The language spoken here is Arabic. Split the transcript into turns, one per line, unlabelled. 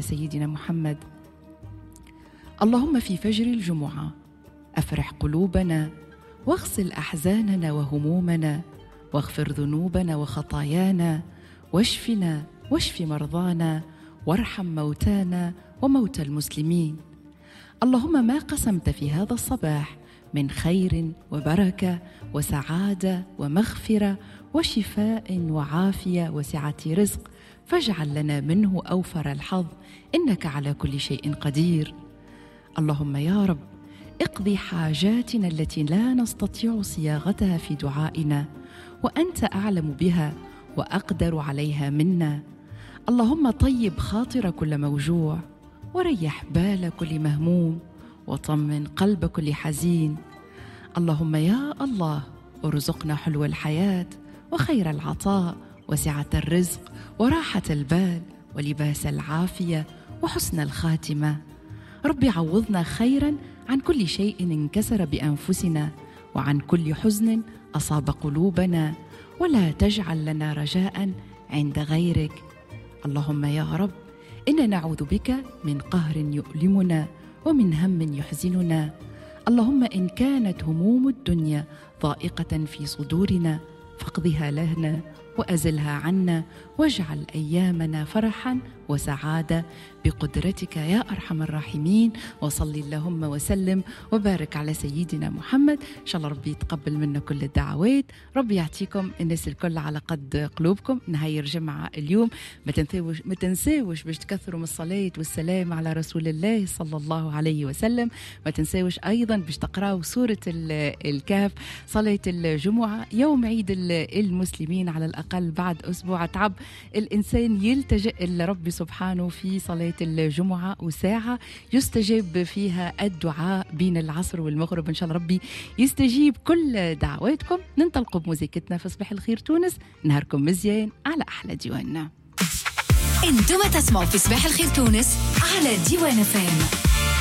سيدنا محمد. اللهم في فجر الجمعة أفرح قلوبنا واغسل أحزاننا وهمومنا واغفر ذنوبنا وخطايانا واشفنا واشف مرضانا وارحم موتانا وموتى المسلمين. اللهم ما قسمت في هذا الصباح من خير وبركة وسعادة ومغفرة وشفاء وعافية وسعة رزق فاجعل لنا منه أوفر الحظ إنك على كل شيء قدير. اللهم يا رب اقضي حاجاتنا التي لا نستطيع صياغتها في دعائنا وأنت أعلم بها وأقدر عليها منا. اللهم طيب خاطر كل موجوع وريح بال كل مهموم وطمن قلب كل حزين. اللهم يا الله ارزقنا حلو الحياة وخير العطاء وسعة الرزق وراحة البال ولباس العافية وحسن الخاتمة. ربي عوضنا خيرا عن كل شيء انكسر بأنفسنا وعن كل حزن أصاب قلوبنا ولا تجعل لنا رجاء عند غيرك. اللهم يا رب إنا نعوذ بك من قهر يؤلمنا ومن هم يحزننا. اللهم إن كانت هموم الدنيا ضائقة في صدورنا فاقضها لنا وأزلها عنا واجعل أيامنا فرحا وسعادة بقدرتك يا أرحم الراحمين. وصل اللهم وسلم وبارك على سيدنا محمد. إن شاء الله ربي يتقبل منا كل الدعوات. ربي يعطيكم الناس الكل على قد قلوبكم. نهاية الجمعة اليوم ما تنساوش باش تكثروا من الصلاة والسلام على رسول الله صلى الله عليه وسلم. ما تنساوش أيضا باش تقرأوا سورة الكهف صلاة الجمعة يوم عيد المسلمين. على الأقل بعد أسبوع تعب الإنسان يلتجئ لربي سبحانه في صلاة الجمعة وساعة يستجاب فيها الدعاء بين العصر والمغرب. إن شاء الله ربي يستجيب كل دعواتكم. ننطلق بموسيقتنا في صباح الخير تونس. نهاركم مزيان على أحلى ديواننا.
انتم تسمعوا في صباح الخير تونس على ديوان فام.